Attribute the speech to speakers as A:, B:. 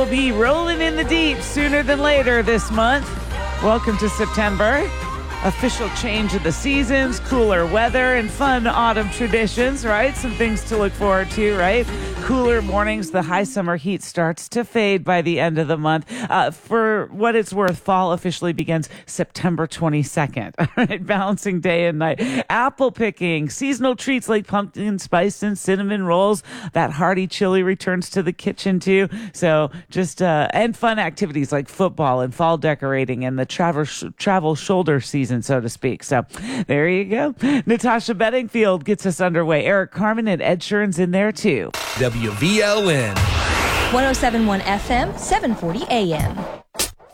A: will be rolling in the deep sooner than later this month. Welcome to September. Official change of the seasons, cooler weather, and fun autumn traditions, right? Some things to look forward to, right? Cooler mornings, the high summer heat starts to fade by the end of the month. For what it's worth, fall officially begins September 22nd. All right, balancing day and night. Apple picking, seasonal treats like pumpkin spice and cinnamon rolls. That hearty chili returns to the kitchen too. So just, and fun activities like football and fall decorating and the travel shoulder season, so to speak. So there you go. Natasha Bedingfield gets us underway. Eric Carmen and Ed Sheeran's in there too.
B: WVLN
C: 107.1 FM, 740 AM.